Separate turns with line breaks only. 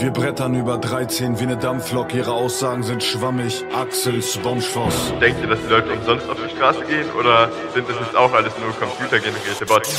Wir brettern über 13 wie ne Dampflok, ihre Aussagen sind schwammig. Axel Spongefoss.
Denkt ihr, dass die Leute umsonst auf die Straße gehen oder sind das jetzt auch alles nur computergenerierte Bots?